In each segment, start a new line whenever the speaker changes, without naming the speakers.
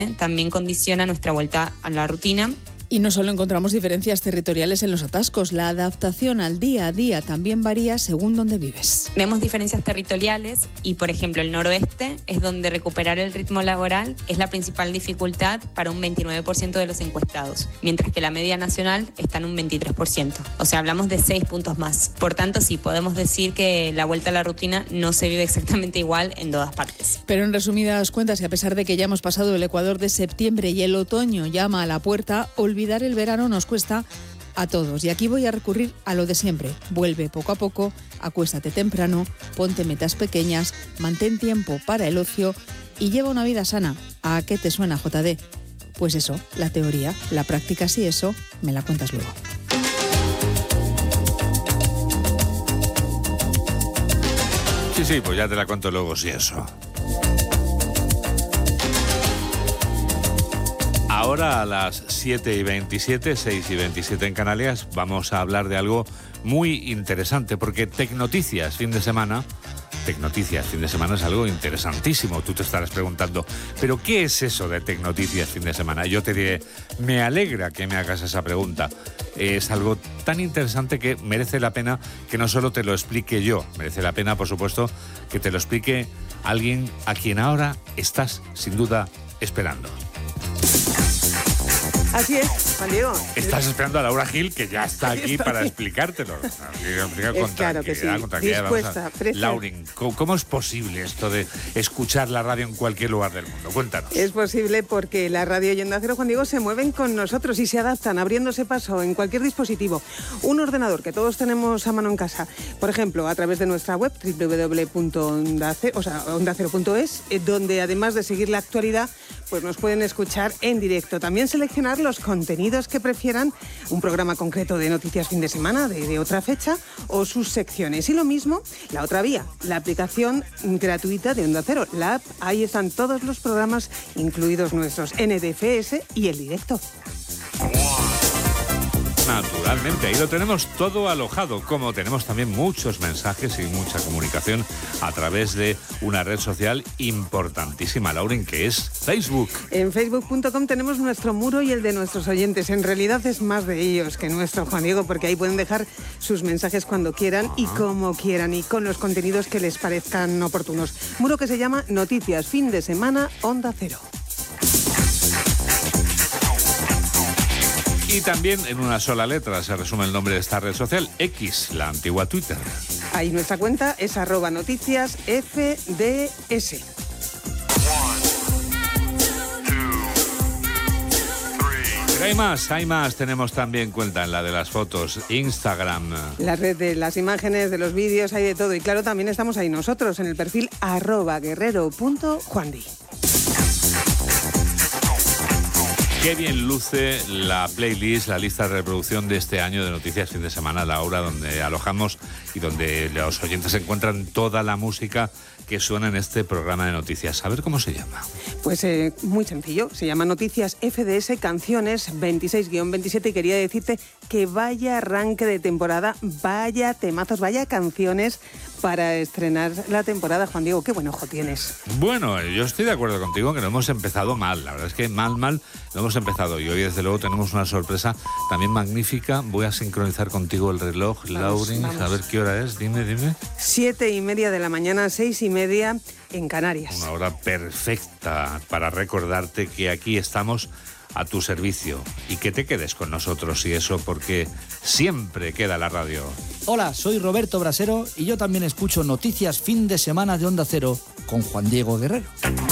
también condiciona nuestra vuelta a la rutina.
Y no solo encontramos diferencias territoriales en los atascos, la adaptación al día a día también varía según donde vives.
Vemos diferencias territoriales y, por ejemplo, el noroeste es donde recuperar el ritmo laboral es la principal dificultad para un 29% de los encuestados, mientras que la media nacional está en un 23%. O sea, hablamos de 6 puntos más. Por tanto, sí, podemos decir que la vuelta a la rutina no se vive exactamente igual en todas partes.
Pero en resumidas cuentas, y a pesar de que ya hemos pasado el ecuador de septiembre y el otoño llama a la puerta, olvidar el verano nos cuesta a todos. Y aquí voy a recurrir a lo de siempre. Vuelve poco a poco, acuéstate temprano, ponte metas pequeñas, mantén tiempo para el ocio y lleva una vida sana. ¿A qué te suena, JD? Pues eso, la teoría, la práctica sí, eso, me la cuentas luego.
Sí, pues ya te la cuento luego, sí, eso. Ahora a las 7:27, 6:27 en Canarias, vamos a hablar de algo muy interesante, porque Tecnoticias fin de semana es algo interesantísimo. Tú te estarás preguntando, ¿pero qué es eso de Tecnoticias fin de semana? Yo te diré, me alegra que me hagas esa pregunta. Es algo tan interesante que merece la pena que no solo te lo explique yo, merece la pena, por supuesto, que te lo explique alguien a quien ahora estás, sin duda, esperando.
Así es, Juan Diego.
Estás esperando a Laura Gil, que ya está aquí para explicártelo.
Claro que sí. Dispuesta,
Laurin, ¿cómo es posible esto de escuchar la radio en cualquier lugar del mundo? Cuéntanos.
Es posible porque la radio y Onda Cero, Juan Diego, se mueven con nosotros y se adaptan, abriéndose paso en cualquier dispositivo. Un ordenador que todos tenemos a mano en casa. Por ejemplo, a través de nuestra web, www.ondacero.es, donde además de seguir la actualidad, pues nos pueden escuchar en directo. También seleccionar los contenidos que prefieran, un programa concreto de noticias fin de semana, de otra fecha, o sus secciones. Y lo mismo, la otra vía, la aplicación gratuita de Onda Cero, la app. Ahí están todos los programas, incluidos nuestros NDFS y el directo.
Naturalmente, ahí lo tenemos todo alojado, como tenemos también muchos mensajes y mucha comunicación a través de una red social importantísima, Lauren, que es Facebook.
En facebook.com tenemos nuestro muro y el de nuestros oyentes. En realidad es más de ellos que nuestro, Juan Diego, porque ahí pueden dejar sus mensajes cuando quieran y como quieran y con los contenidos que les parezcan oportunos. Muro que se llama Noticias Fin de Semana Onda Cero.
Y también en una sola letra se resume el nombre de esta red social, X, la antigua Twitter.
Ahí nuestra cuenta es @noticiasfds.
Pero hay más. Tenemos también cuenta en la de las fotos, Instagram.
La red de las imágenes, de los vídeos, hay de todo. Y claro, también estamos ahí nosotros, en el perfil @guerrero.juandi.
Qué bien luce la playlist, la lista de reproducción de este año de Noticias Fin de Semana, la hora donde alojamos y donde los oyentes encuentran toda la música que suena en este programa de noticias. A ver cómo se llama.
Pues muy sencillo, se llama Noticias FDS Canciones 26-27 y quería decirte que vaya arranque de temporada, vaya temazos, vaya canciones para estrenar la temporada. Juan Diego, qué buen ojo tienes.
Bueno, yo estoy de acuerdo contigo que no hemos empezado mal. La verdad es que mal no hemos empezado. Y hoy, desde luego, tenemos una sorpresa también magnífica. Voy a sincronizar contigo el reloj, Laurin, a ver qué hora es. Dime.
7:30 de la mañana, 6:30 en Canarias.
Una hora perfecta para recordarte que aquí estamos a tu servicio y que te quedes con nosotros y eso porque siempre queda la radio.
Hola, soy Roberto Brasero y yo también escucho Noticias Fin de Semana de Onda Cero con Juan Diego Guerrero.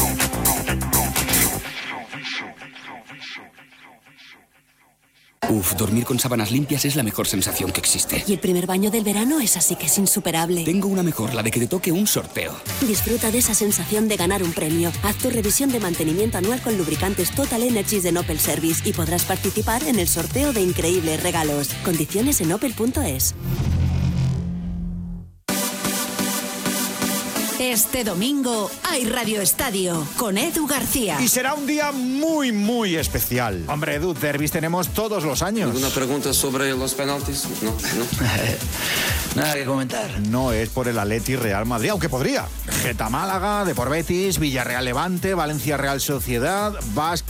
Uf, dormir con sábanas limpias es la mejor sensación que existe.
Y el primer baño del verano es así que es insuperable.
Tengo una mejor, la de que te toque un sorteo.
Disfruta de esa sensación de ganar un premio. Haz tu revisión de mantenimiento anual con lubricantes Total Energies de Opel Service y podrás participar en el sorteo de increíbles regalos. Condiciones en opel.es.
Este domingo hay Radio Estadio con Edu García.
Y será un día muy, muy especial. Hombre, Edu, derbis tenemos todos los años.
¿Alguna pregunta sobre los penaltis? No.
Nada que comentar. No es por el Atleti Real Madrid, aunque podría. Geta Málaga, Depor Betis, Villarreal Levante, Valencia Real Sociedad, Basque